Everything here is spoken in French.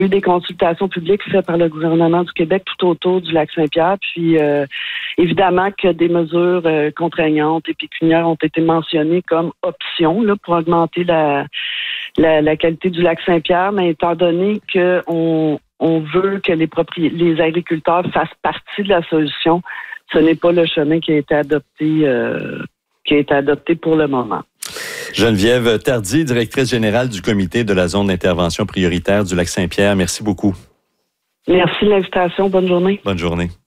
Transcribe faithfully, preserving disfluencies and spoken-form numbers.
eu des consultations publiques faites par le gouvernement du Québec tout autour du lac Saint-Pierre. Puis, euh, évidemment que des mesures euh, contraignantes et pécuniaires ont été mentionnées comme option là, pour augmenter la, la, la qualité du lac Saint-Pierre. Mais étant donné qu'on on veut que les, propri- les agriculteurs fassent partie de la solution, ce n'est pas le chemin qui a été adopté, euh, qui a été adopté pour le moment. Geneviève Tardy, directrice générale du comité de la zone d'intervention prioritaire du lac Saint-Pierre. Merci beaucoup. Merci de l'invitation. Bonne journée. Bonne journée.